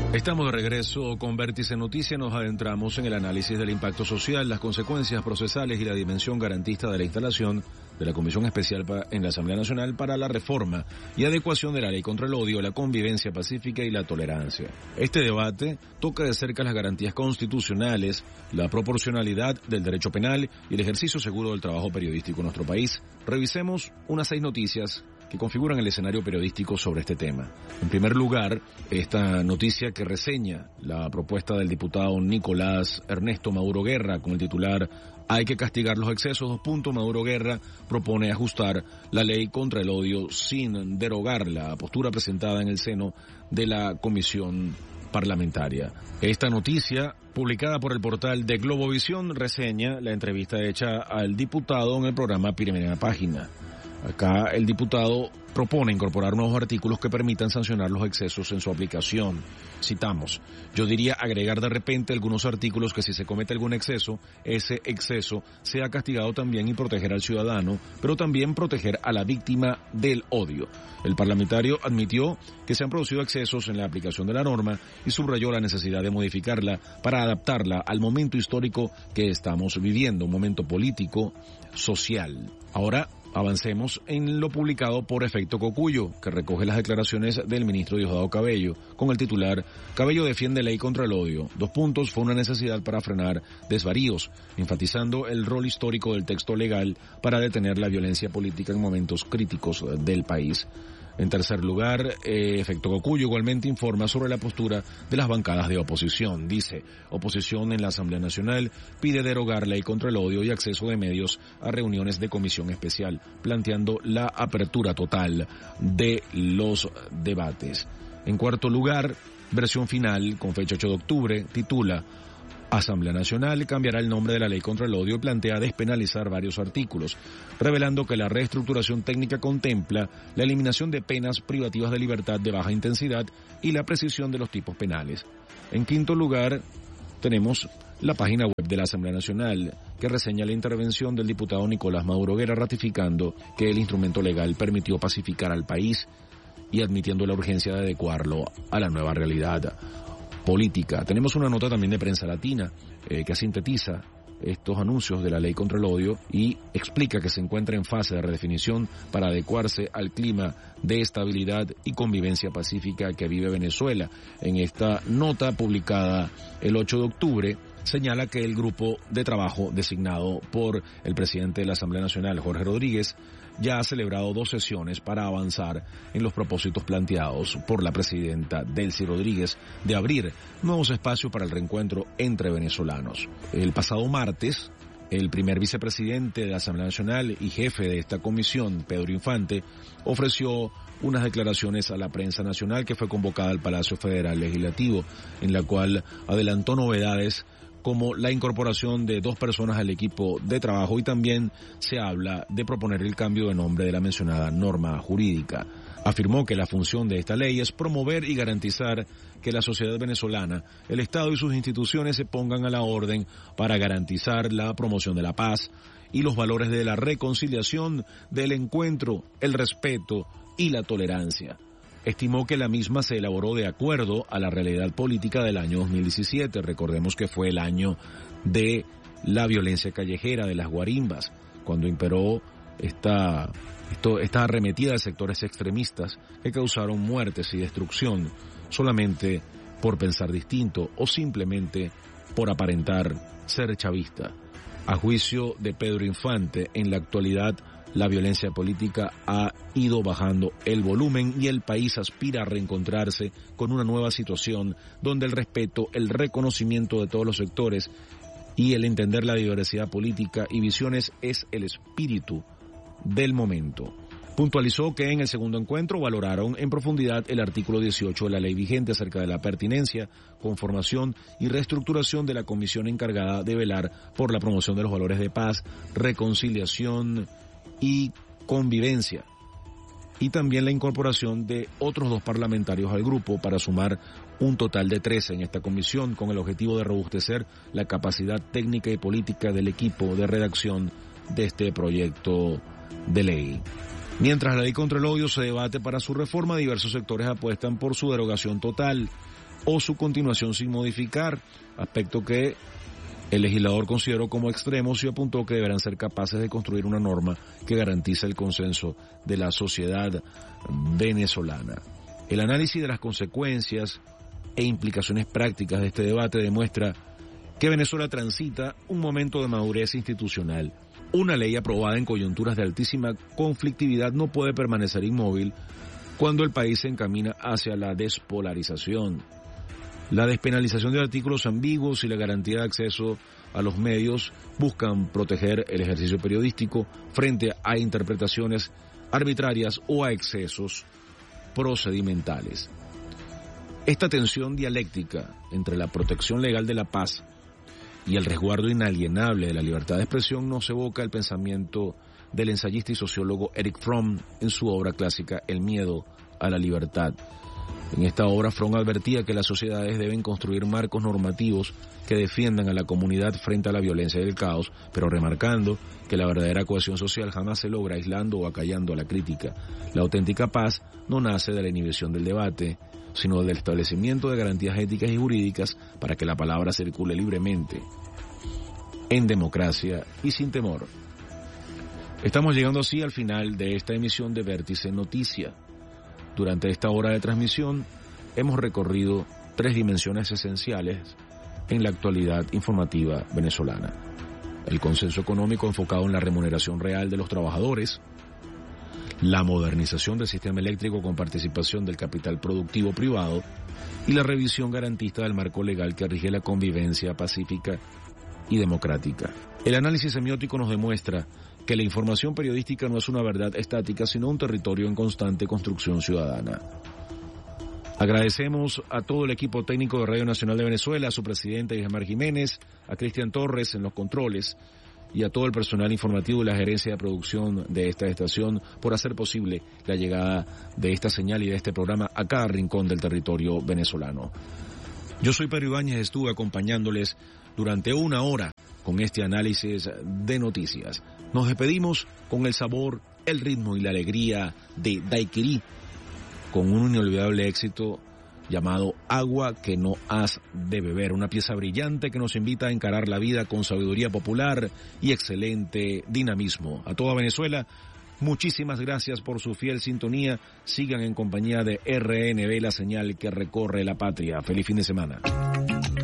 Estamos de regreso con Vértice Noticias. Nos adentramos en el análisis del impacto social, las consecuencias procesales y la dimensión garantista de la instalación de la Comisión Especial en la Asamblea Nacional para la reforma y adecuación de la ley contra el odio, la convivencia pacífica y la tolerancia. Este debate toca de cerca las garantías constitucionales, la proporcionalidad del derecho penal y el ejercicio seguro del trabajo periodístico en nuestro país. Revisemos unas 6 noticias que configuran el escenario periodístico sobre este tema. En primer lugar, esta noticia que reseña la propuesta del diputado Nicolás Ernesto Maduro Guerra con el titular "Hay que castigar los excesos". Maduro Guerra propone ajustar la ley contra el odio sin derogar la postura presentada en el seno de la comisión parlamentaria. Esta noticia, publicada por el portal de Globovisión, reseña la entrevista hecha al diputado en el programa Primera Página. Acá el diputado propone incorporar nuevos artículos que permitan sancionar los excesos en su aplicación. Citamos: "Yo diría agregar de repente algunos artículos que si se comete algún exceso, ese exceso sea castigado también y proteger al ciudadano, pero también proteger a la víctima del odio". El parlamentario admitió que se han producido excesos en la aplicación de la norma y subrayó la necesidad de modificarla para adaptarla al momento histórico que estamos viviendo, un momento político, social. Ahora avancemos en lo publicado por Efecto Cocuyo, que recoge las declaraciones del ministro Diosdado Cabello, con el titular "Cabello defiende ley contra el odio. Fue una necesidad para frenar desvaríos", enfatizando el rol histórico del texto legal para detener la violencia política en momentos críticos del país. En tercer lugar, Efecto Cocuyo igualmente informa sobre la postura de las bancadas de oposición. Dice: oposición en la Asamblea Nacional pide derogar ley contra el odio y acceso de medios a reuniones de comisión especial, planteando la apertura total de los debates. En cuarto lugar, versión final con fecha 8 de octubre, titula: Asamblea Nacional cambiará el nombre de la ley contra el odio y plantea despenalizar varios artículos, revelando que la reestructuración técnica contempla la eliminación de penas privativas de libertad de baja intensidad y la precisión de los tipos penales. En quinto lugar, tenemos la página web de la Asamblea Nacional, que reseña la intervención del diputado Nicolás Maduro Guerra, ratificando que el instrumento legal permitió pacificar al país y admitiendo la urgencia de adecuarlo a la nueva realidad política. Tenemos una nota también de Prensa Latina que sintetiza estos anuncios de la ley contra el odio y explica que se encuentra en fase de redefinición para adecuarse al clima de estabilidad y convivencia pacífica que vive Venezuela. En esta nota publicada el 8 de octubre, señala que el grupo de trabajo designado por el presidente de la Asamblea Nacional, Jorge Rodríguez, ya ha celebrado 2 sesiones para avanzar en los propósitos planteados por la presidenta Delcy Rodríguez de abrir nuevos espacios para el reencuentro entre venezolanos. El pasado martes, el primer vicepresidente de la Asamblea Nacional y jefe de esta comisión, Pedro Infante, ofreció unas declaraciones a la prensa nacional que fue convocada al Palacio Federal Legislativo, en la cual adelantó novedades como la incorporación de 2 personas al equipo de trabajo y también se habla de proponer el cambio de nombre de la mencionada norma jurídica. Afirmó que la función de esta ley es promover y garantizar que la sociedad venezolana, el Estado y sus instituciones se pongan a la orden para garantizar la promoción de la paz y los valores de la reconciliación, del encuentro, el respeto y la tolerancia. Estimó que la misma se elaboró de acuerdo a la realidad política del año 2017. Recordemos que fue el año de la violencia callejera, de las guarimbas, cuando imperó esta arremetida de sectores extremistas que causaron muertes y destrucción solamente por pensar distinto o simplemente por aparentar ser chavista. A juicio de Pedro Infante, en la actualidad la violencia política ha ido bajando el volumen y el país aspira a reencontrarse con una nueva situación donde el respeto, el reconocimiento de todos los sectores y el entender la diversidad política y visiones es el espíritu del momento. Puntualizó que en el segundo encuentro valoraron en profundidad el artículo 18 de la ley vigente acerca de la pertinencia, conformación y reestructuración de la comisión encargada de velar por la promoción de los valores de paz, reconciliación y convivencia, y también la incorporación de otros 2 parlamentarios al grupo para sumar un total de 13 en esta comisión con el objetivo de robustecer la capacidad técnica y política del equipo de redacción de este proyecto de ley. Mientras la ley contra el odio se debate para su reforma, diversos sectores apuestan por su derogación total. o su continuación sin modificar, aspecto que el legislador consideró como extremos y apuntó que deberán ser capaces de construir una norma que garantice el consenso de la sociedad venezolana. El análisis de las consecuencias e implicaciones prácticas de este debate demuestra que Venezuela transita un momento de madurez institucional. Una ley aprobada en coyunturas de altísima conflictividad no puede permanecer inmóvil cuando el país se encamina hacia la despolarización. La despenalización de artículos ambiguos y la garantía de acceso a los medios buscan proteger el ejercicio periodístico frente a interpretaciones arbitrarias o a excesos procedimentales. Esta tensión dialéctica entre la protección legal de la paz y el resguardo inalienable de la libertad de expresión nos evoca el pensamiento del ensayista y sociólogo Erich Fromm en su obra clásica El miedo a la libertad. En esta obra, Fromm advertía que las sociedades deben construir marcos normativos que defiendan a la comunidad frente a la violencia y el caos, pero remarcando que la verdadera cohesión social jamás se logra aislando o acallando a la crítica. La auténtica paz no nace de la inhibición del debate, sino del establecimiento de garantías éticas y jurídicas para que la palabra circule libremente, en democracia y sin temor. Estamos llegando así al final de esta emisión de Vértice Noticia. Durante esta hora de transmisión hemos recorrido 3 dimensiones esenciales en la actualidad informativa venezolana. El consenso económico enfocado en la remuneración real de los trabajadores, la modernización del sistema eléctrico con participación del capital productivo privado y la revisión garantista del marco legal que rige la convivencia pacífica y democrática. El análisis semiótico nos demuestra que la información periodística no es una verdad estática, sino un territorio en constante construcción ciudadana. Agradecemos a todo el equipo técnico de Radio Nacional de Venezuela, a su presidente Ismar Jiménez, a Cristian Torres en los controles y a todo el personal informativo y la gerencia de producción de esta estación por hacer posible la llegada de esta señal y de este programa a cada rincón del territorio venezolano. Yo soy Pedro Ibáñez, estuve acompañándoles durante una hora con este análisis de noticias. Nos despedimos con el sabor, el ritmo y la alegría de Daiquiri, con un inolvidable éxito llamado Agua que no has de beber, una pieza brillante que nos invita a encarar la vida con sabiduría popular y excelente dinamismo. A toda Venezuela, muchísimas gracias por su fiel sintonía. Sigan en compañía de RNB, la señal que recorre la patria. Feliz fin de semana.